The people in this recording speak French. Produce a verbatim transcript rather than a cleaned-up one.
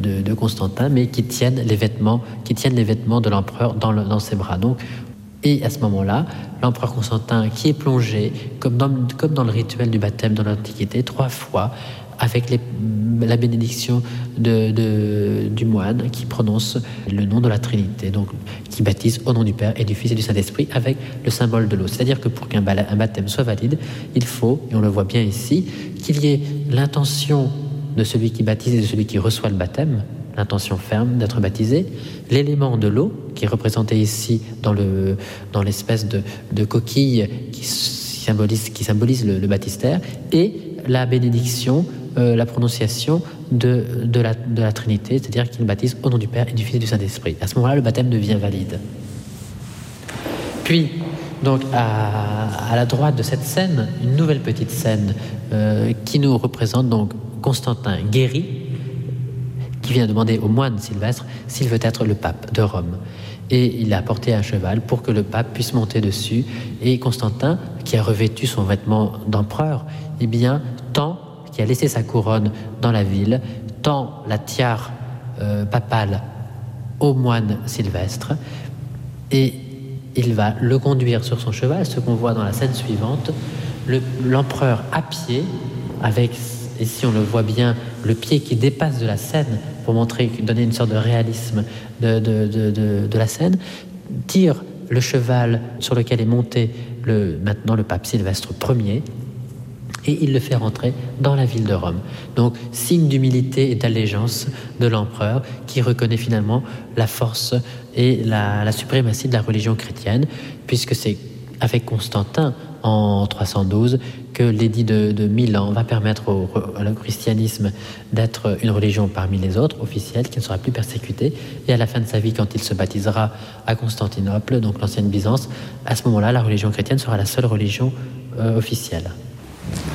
de, de Constantin, mais qui tiennent les vêtements, qui tiennent les vêtements de l'empereur dans, le, dans ses bras. Donc, et à ce moment-là, l'empereur Constantin, qui est plongé, comme dans, comme dans le rituel du baptême dans l'Antiquité, trois fois, avec les, la bénédiction de, de, du moine qui prononce le nom de la Trinité, donc qui baptise au nom du Père et du Fils et du Saint-Esprit avec le symbole de l'eau. C'est-à-dire que pour qu'un baptême soit valide, il faut, et on le voit bien ici, qu'il y ait l'intention de celui qui baptise et de celui qui reçoit le baptême, l'intention ferme d'être baptisé, l'élément de l'eau, qui est représenté ici dans, le, dans l'espèce de, de coquille qui symbolise, qui symbolise le, le baptistère, et la bénédiction, euh, la prononciation de, de, la, de la Trinité, c'est-à-dire qu'il baptise au nom du Père et du Fils et du Saint-Esprit. À ce moment-là, le baptême devient valide. Puis, donc, à, à la droite de cette scène, une nouvelle petite scène euh, qui nous représente donc Constantin guéri, qui vient demander au moine Sylvestre s'il veut être le pape de Rome. Et il a apporté un cheval pour que le pape puisse monter dessus. Et Constantin, qui a revêtu son vêtement d'empereur, eh bien, tend, qui a laissé sa couronne dans la ville, tend la tiare euh, papale au moine Sylvestre, et il va le conduire sur son cheval, ce qu'on voit dans la scène suivante, le, l'empereur à pied, avec, ici on le voit bien, le pied qui dépasse de la scène, pour montrer, donner une sorte de réalisme de, de, de, de, de la scène, tire le cheval sur lequel est monté le, maintenant le pape Sylvestre Ier, et il le fait rentrer dans la ville de Rome. Donc, signe d'humilité et d'allégeance de l'empereur, qui reconnaît finalement la force et la, la suprématie de la religion chrétienne, puisque c'est avec Constantin, en trois cent douze, que l'édit de, de Milan va permettre au, au christianisme d'être une religion parmi les autres, officielle, qui ne sera plus persécutée. Et à la fin de sa vie, quand il se baptisera à Constantinople, donc l'ancienne Byzance, à ce moment-là, la religion chrétienne sera la seule religion euh, officielle.